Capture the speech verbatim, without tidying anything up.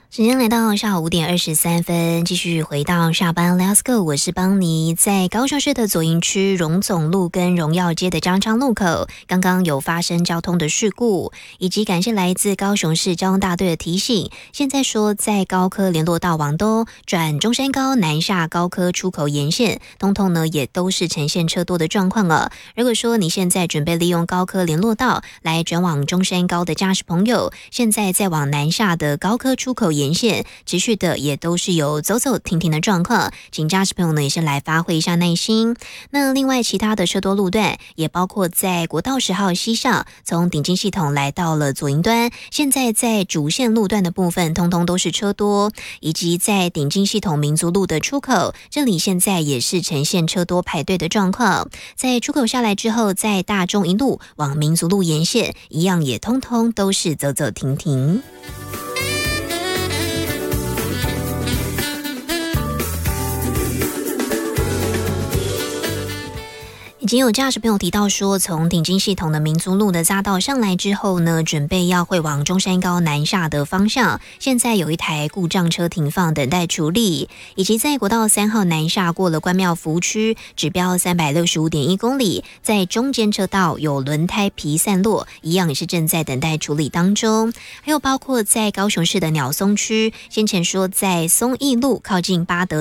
时间来到下午五点二十三分，继续回到下班 Let's go， 我是邦尼。在高雄市的左营区荣总路跟荣耀街的张昌路口，刚刚有发生交通的事故，以及感谢来自高雄市交通大队的提醒。现在说在高科联络道往东转中山高南下高科出口沿线，通通呢也都是呈现车多的状况了。如果说你现在准备利用高科联络道来转往中山高的驾驶朋友，现在在往南下的高科出口沿线持续的也都是有走走停停的状况，请驾驶朋友呢也是来发挥一下耐心。那另外其他的车多路段也包括在国道十号西上，从顶金系统来到了左营端，现在在主线路段的部分通通都是车多，以及在顶金系统民族路的出口，这里现在也是呈现车多排队的状况。在出口下来之后，在大众一路往民族路沿线一样也通通都是走走停停。已经有驾驶朋友提到说，从顶金系统的民族路的匝道上来之后呢，准备要会往中山高南下的方向，现在有一台故障车停放等待处理，以及在国道三号南下过了关庙服务区，指标 三百六十五点一公里，在中间车道有轮胎皮散落，一样也是正在等待处理当中。还有包括在高雄市的鸟松区，先前说在松义路靠近八德